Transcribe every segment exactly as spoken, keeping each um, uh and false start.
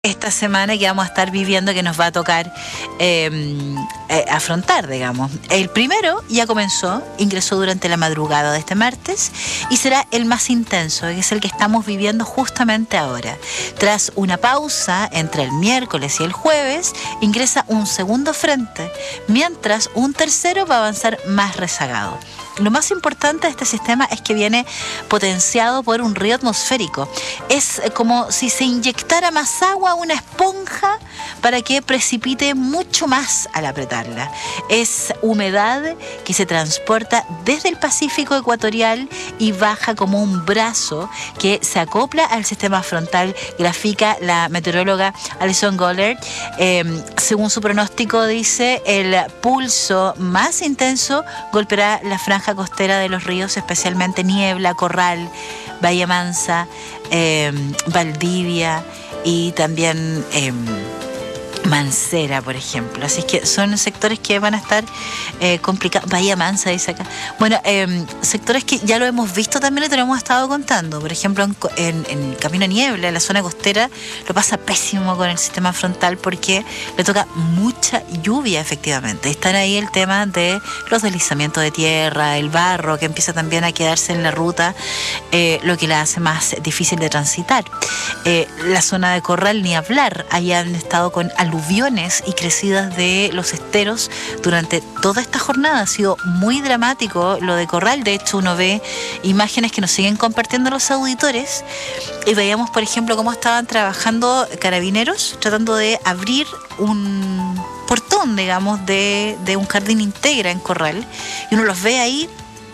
esta semana que vamos a estar viviendo, que nos va a tocar eh, eh, afrontar, digamos. El primero ya comenzó, ingresó durante la madrugada de este martes y será el más intenso, que es el que estamos viviendo justamente ahora. Tras una pausa entre el miércoles y el jueves, ingresa un segundo frente, mientras un tercero va a avanzar más rezagado. Lo más importante de este sistema es que viene potenciado por un río atmosférico. Es como si se inyectara más agua a una esponja para que precipite mucho más al apretarla. Es humedad que se transporta desde el Pacífico ecuatorial y baja como un brazo que se acopla al sistema frontal, grafica la meteoróloga Alison Goller. Eh, según su pronóstico, dice, el pulso más intenso golpeará la franja costera de los ríos, especialmente Niebla, Corral, Bahía Mansa, eh, Valdivia y también eh, Mancera, por ejemplo. Así que son sectores que van a estar eh, complicados. Bahía Mansa dice acá. Bueno, eh, sectores que ya lo hemos visto también y te lo hemos estado contando. Por ejemplo, en, en, en Camino a Niebla, en la zona costera, lo pasa pésimo con el sistema frontal porque le toca mucha lluvia, efectivamente. Están ahí el tema de los deslizamientos de tierra, el barro que empieza también a quedarse en la ruta, eh, lo que la hace más difícil de transitar. Eh, la zona de Corral, ni hablar. Ahí han estado con aluviones y crecidas de los esteros durante toda esta jornada. Ha sido muy dramático lo de Corral. De hecho, uno ve imágenes que nos siguen compartiendo los auditores y veíamos, por ejemplo, cómo estaban trabajando carabineros tratando de abrir un portón, digamos, de, de un jardín Integra en Corral, y uno los ve ahí.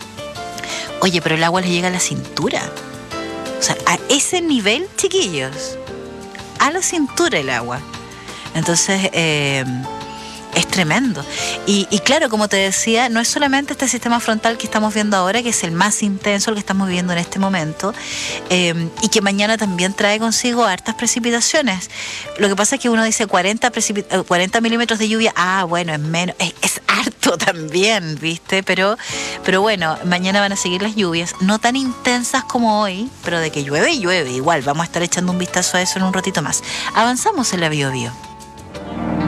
Oye, pero el agua les llega a la cintura. O sea, a ese nivel, chiquillos, a la cintura el agua. Entonces, eh, es tremendo. Y, y claro, como te decía, no es solamente este sistema frontal que estamos viendo ahora, que es el más intenso, el que estamos viviendo en este momento, eh, y que mañana también trae consigo hartas precipitaciones. Lo que pasa es que uno dice cuarenta, precipita- cuarenta milímetros de lluvia, ah, bueno, es menos, es, es harto también, ¿viste? Pero, pero bueno, mañana van a seguir las lluvias, no tan intensas como hoy, pero de que llueve y llueve. Igual, vamos a estar echando un vistazo a eso en un ratito más. Avanzamos en la Bio Bio.